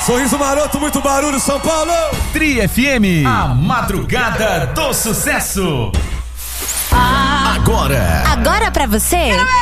Sorriso maroto, muito barulho, São Paulo. Tri FM, a madrugada do sucesso. Agora Agora pra você.